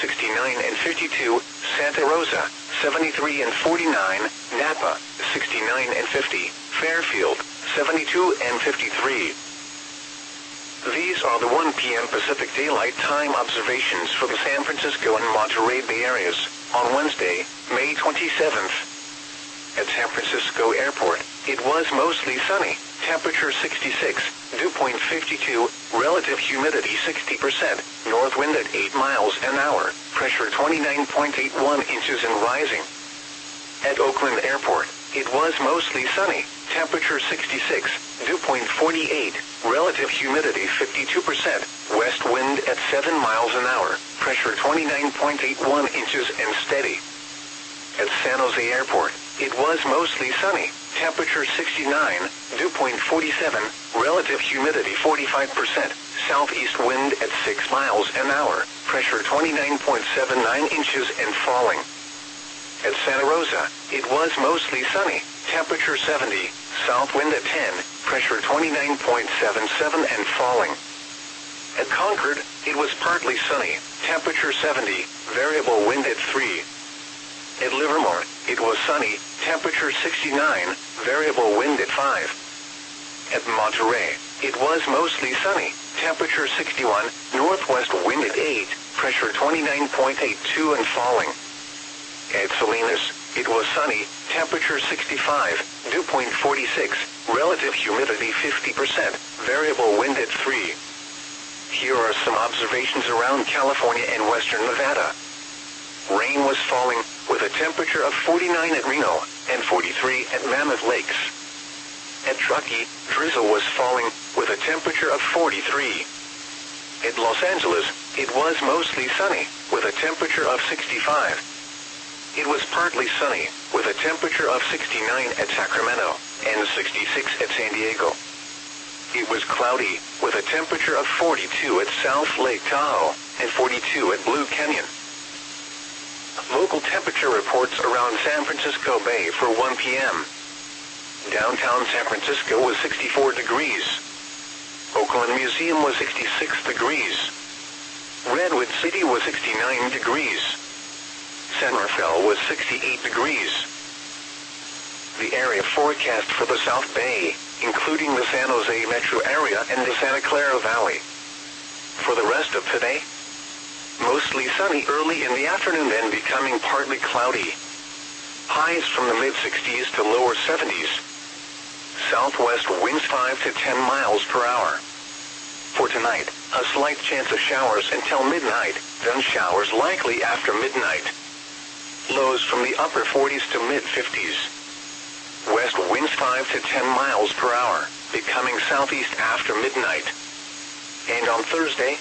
69 and 52, Santa Rosa, 73 and 49, Napa, 69 and 50, Fairfield, 72 and 53. These are the 1 p.m. Pacific Daylight Time observations for the San Francisco and Monterey Bay areas on Wednesday, May 27th. At San Francisco Airport, it was mostly sunny, temperature 66, dew point 52, relative humidity 60%, north wind at 8 miles an hour, pressure 29.81 inches and rising. At Oakland Airport, it was mostly sunny, temperature 66, dew point 48, relative humidity 52%, west wind at 7 miles an hour, pressure 29.81 inches and steady. At San Jose Airport, it was mostly sunny, temperature 69, dew point 47, relative humidity 45%, southeast wind at 6 miles an hour, pressure 29.79 inches and falling. At Santa Rosa, it was mostly sunny, temperature 70, south wind at 10, pressure 29.77 and falling. At Concord, it was partly sunny, temperature 70, variable wind at 3. At Livermore, it was sunny, temperature 69, variable wind at 5. At Monterey, it was mostly sunny, temperature 61, northwest wind at 8, pressure 29.82 and falling. At Salinas, it was sunny, temperature 65, dew point 46, relative humidity 50%, variable wind at 3. Here are some observations around California and western Nevada. Rain was falling, with a temperature of 49 at Reno, and 43 at Mammoth Lakes. At Truckee, drizzle was falling, with a temperature of 43. At Los Angeles, it was mostly sunny, with a temperature of 65. It was partly sunny, with a temperature of 69 at Sacramento, and 66 at San Diego. It was cloudy, with a temperature of 42 at South Lake Tahoe, and 42 at Blue Canyon. Local temperature reports around San Francisco Bay for 1 p.m. Downtown San Francisco was 64 degrees. Oakland Museum was 66 degrees. Redwood City was 69 degrees. San Rafael was 68 degrees. The area forecast for the South Bay, including the San Jose metro area and the Santa Clara Valley. For the rest of today, mostly sunny early in the afternoon, then becoming partly cloudy. Highs from the mid-60s to lower 70s. Southwest winds 5 to 10 miles per hour. For tonight, a slight chance of showers until midnight, then showers likely after midnight. Lows from the upper 40s to mid-50s. West winds 5 to 10 miles per hour, becoming southeast after midnight. And on Thursday,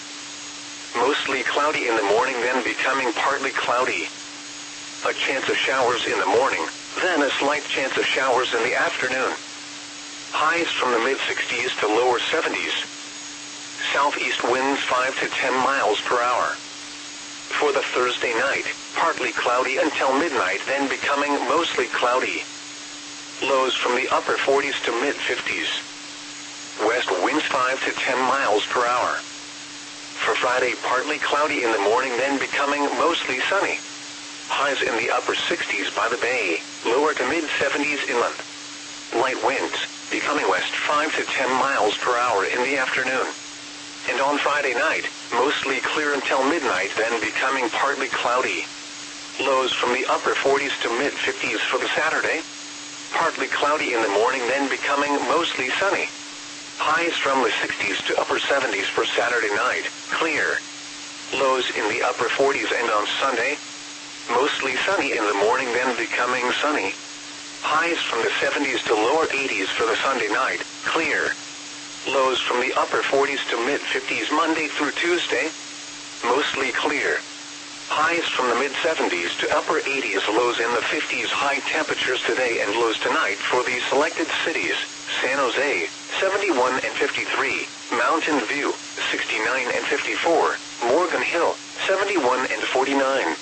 mostly cloudy in the morning, then becoming partly cloudy. A chance of showers in the morning, then a slight chance of showers in the afternoon. Highs from the mid-60s to lower 70s. Southeast winds 5 to 10 miles per hour. For the Thursday night, partly cloudy until midnight, then becoming mostly cloudy. Lows from the upper 40s to mid-50s. West winds 5 to 10 miles per hour. For Friday, partly cloudy in the morning, then becoming mostly sunny. Highs in the upper 60s by the bay, lower to mid-70s inland. Light winds, becoming west 5 to 10 miles per hour in the afternoon. And on Friday night, mostly clear until midnight, then becoming partly cloudy. Lows from the upper 40s to mid-50s for the Saturday. Partly cloudy in the morning, then becoming mostly sunny. Highs from the 60s to upper 70s for Saturday night, clear. Lows in the upper 40s, and on Sunday, mostly sunny in the morning, then becoming sunny. Highs from the 70s to lower 80s for the Sunday night, clear. Lows from the upper 40s to mid-50s Monday through Tuesday, mostly clear. Highs from the mid-70s to upper 80s, lows in the 50s. High temperatures today and lows tonight for these selected cities: San Jose, 71 and 53, Mountain View, 69 and 54, Morgan Hill, 71 and 49.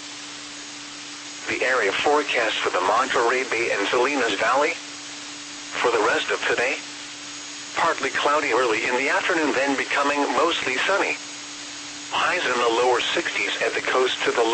The area forecast for the Monterey Bay and Salinas Valley. For the rest of today, partly cloudy early in the afternoon, then becoming mostly sunny. Highs in the lower 60s at the coast to the